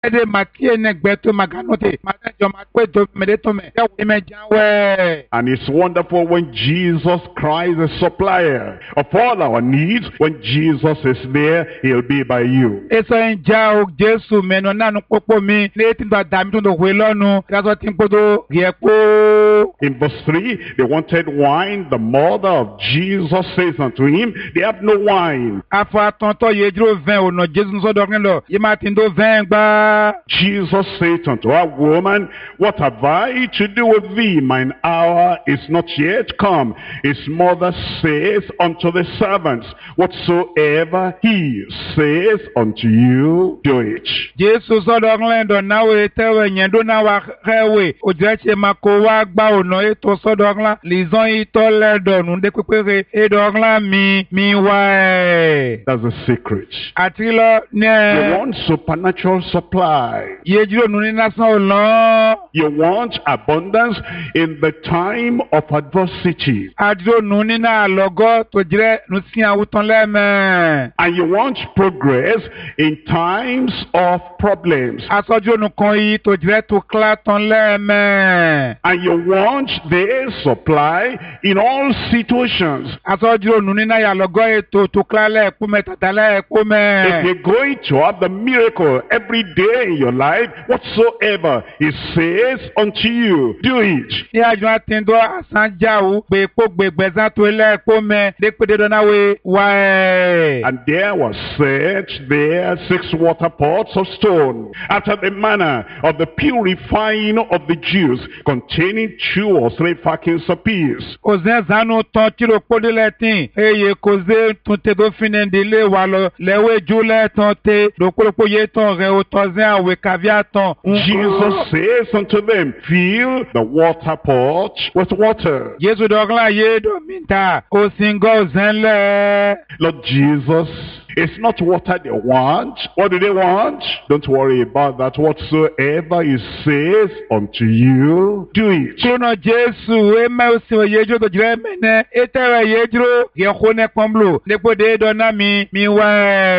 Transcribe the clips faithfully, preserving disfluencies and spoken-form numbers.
Ede makie ne gbeto maganote. Madajo makweto medetome. Yawe jawe. And it's wonderful when Jesus Christ, the supplier of all our needs, when Jesus is there, he'll be by you. Eso enjao Jesu meno nanu popo mi. Leti ndo dami tundo huelonu. Kazo timpodo riepo. In verse three, they wanted wine. The mother of Jesus says unto him, they have no wine. Afo atonto yedro vin ono Jesu nso dorin lo. Yema tindo vin gba. Jesus said unto her, woman, what have I to do with thee? Mine hour is not yet come. His mother says unto the servants, whatsoever he says unto you, do it. Jesu so dorin lo nawe tewe nyendo na wa rewe. Ojeche makowa gba ono eto so dorin lizon ito le donu de kwekwe e dorin mi mi wa. That's the secret. Atilo ne. You want supernatural supply. Yejiro nuni nasan lo. You want abundance in the time of adversity. Adiro nuni na logo to jire nusi awuton leme. And you want progress in times of problems. Asojo nukon yi to jire to klaton leme. And you want their supply in all situations. Asojo nuni na ya logo eto to klale kume tatale kume. If you're going to have the miracle every day in your life, whatsoever he says unto you, do it. Ni ajo atindo asanjawu pe po gbegbezan to le kume de pede do nawe wa. And there was set there six water pots of stone, after the manner of the purifying of the Jews, containing two or three fakins apiece. Ozen zanu ton tiro pode letin eye koze tunte do finende le walo lewe jule tonte do kolopo ye ton re o tozen awe kavia ton. Jesus says unto them, fill the water pot with water. Jesu dogla ye do minta o singo zenle. Lord Jesus, it's not water they want. What do they want? Don't worry about that. Whatsoever he says unto you, do it. Kono Jesu e ma o si yejo to jire mene etere yejro ye khone pamblo lepo de do na mi mi wa.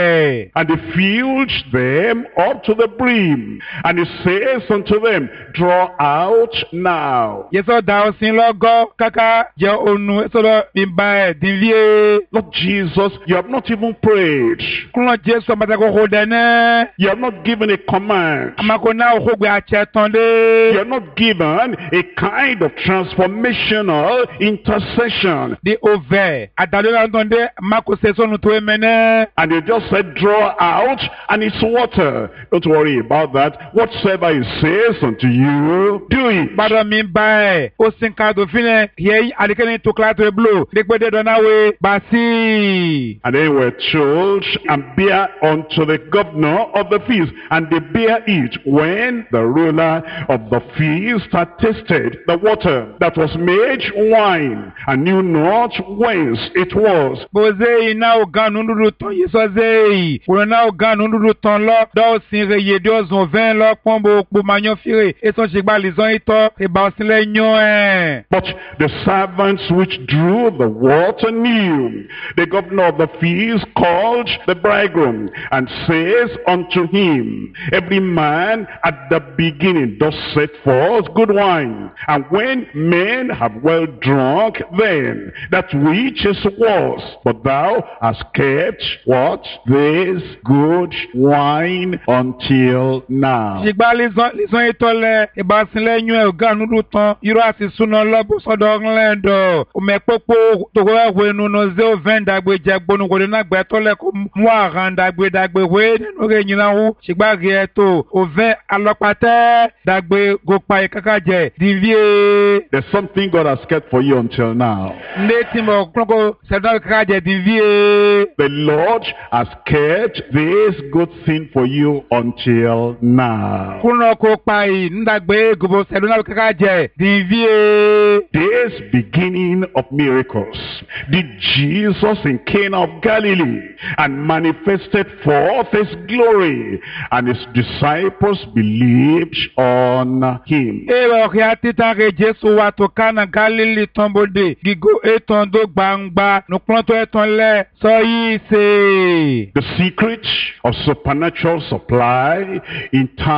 And he filled them up to the brim. And he says unto them, draw out now. Yeso da o sin logo kaka je onu eso do bimba dinvie. Lord Jesus, you have not even prayed. Kono Jesu matako hodene. You have not given a command. Amako na o hogbe achetonde. You have not given a kind of transformational intercession. The over adalo antonde mako sesonu to emene. And you just said draw out and it's water. Don't worry about that. Whatsoever he says unto you, do it. Bado mi bae o sinka do fine ye adikeni to klato blow dekpede do nawe basi. And they were told, and bear unto the governor of the feast. And they bear it when the ruler of the feast had tasted the water that was made wine, and knew not whence it was. Boze ina o ganu ndudu ton yeso zei. Wo na o ganu ndudu ton lo do sin re ye do zon vin lo pombo po manyo fire. Eso se gba lizon ito e ba sin le yan eh. But the servants which drew the water knew. The governor of the feast called the bridegroom and says unto him, every man at the beginning does set forth good wine, and when men have well drunk, then that which is worse. But thou hast kept what? This good wine until now. Jigba lizon lizon ito le e ba sin le yan e ganu ndudu ton iro asi suna lo bo sodo nlendo o me popo to go we nu no ze o venda gbe jagbonu go na gbe to le ko mu aranda gbe dagbe we ninu re yin hu sigba re to o ve alopate dagbe go pa ikaka je divie. There's something God has kept for you until now. Neti mo kloko sedal kaka je divie. The Lord has kept this good thing for you until now. Kuno ko pa yi ndagbe go sedal kaka je divie. This beginning of miracles did Jesus in Cana of Galilee, and manifested forth his glory, and his disciples believed on him. Ewa kiatita ke Jesu wa to Kana Galilee tombode gigo eton do gbangba no pronto eton le so yi se. The secret of supernatural supply in time